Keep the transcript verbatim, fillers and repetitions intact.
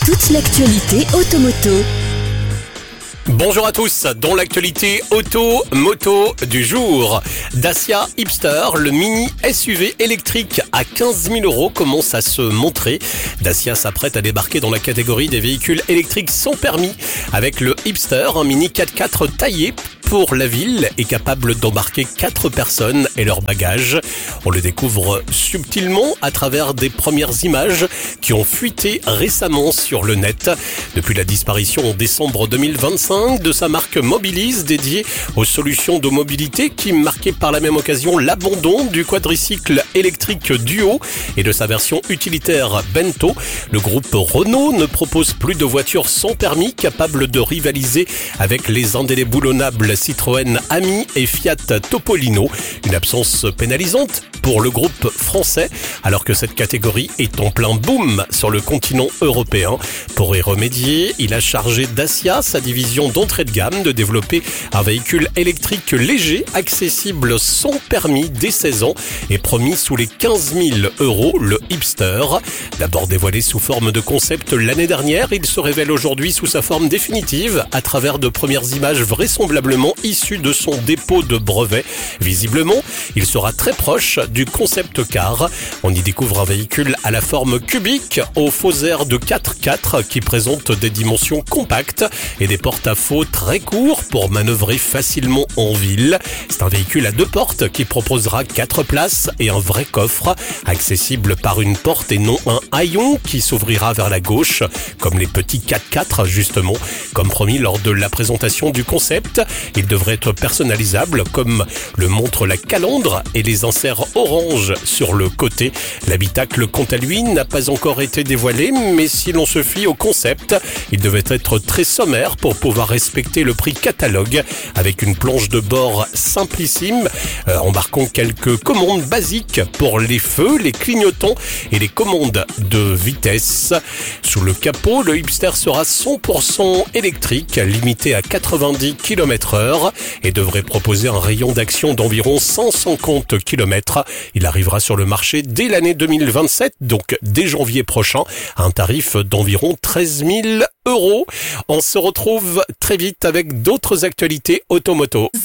Toute l'actualité automoto. Bonjour à tous, dans l'actualité auto-moto du jour, Dacia Hipster, le mini S U V électrique à quinze mille euros commence à se montrer. Dacia s'apprête à débarquer dans la catégorie des véhicules électriques sans permis avec le Hipster, un mini quatre-quatre taillé pour la ville et capable d'embarquer quatre personnes et leurs bagages. On le découvre subtilement à travers des premières images qui ont fuité récemment sur le net. Depuis la disparition en décembre deux mille vingt-cinq de sa marque Mobilize dédiée aux solutions de mobilité qui marquait par la même occasion l'abandon du quadricycle électrique Duo et de sa version utilitaire Bento, le groupe Renault ne propose plus de voitures sans permis capables de rivaliser avec les indéboulonnables Citroën Ami et Fiat Topolino. Une absence pénalisante pour le groupe français, alors que cette catégorie est en plein boom sur le continent européen. Pour y remédier, il a chargé Dacia, sa division d'entrée de gamme, de développer un véhicule électrique léger, accessible sans permis dès seize ans et promis sous les quinze mille euros, le Hipster. D'abord dévoilé sous forme de concept l'année dernière, il se révèle aujourd'hui sous sa forme définitive à travers de premières images vraisemblablement issues de son dépôt de brevet. Visiblement, il sera très proche du concept car. On y découvre un véhicule à la forme cubique, au faux air de quatre quatre qui présente des dimensions compactes et des porte-à-faux très courts pour manœuvrer facilement en ville. C'est un véhicule à deux portes qui proposera quatre places et un vrai coffre, accessible par une porte et non un haillon qui s'ouvrira vers la gauche, comme les petits quatre quatre justement. Comme promis lors de la présentation du concept, il devrait être personnalisable comme le montre la calandre et les inserts orange sur le côté. L'habitacle, quant à lui, n'a pas encore été dévoilé, mais si l'on se fie au concept, il devait être très sommaire pour pouvoir respecter le prix catalogue avec une planche de bord simplissime, euh, embarquant quelques commandes basiques pour les feux, les clignotants et les commandes de vitesse. Sous le capot, le Hipster sera cent pour cent électrique, limité à quatre-vingt-dix kilomètres heure et devrait proposer un rayon d'action d'environ cent cinquante kilomètres. Il arrivera sur le marché dès l'année deux mille vingt-sept, donc dès janvier prochain, à un tarif d'environ treize mille euros. On se retrouve très vite avec d'autres actualités automoto.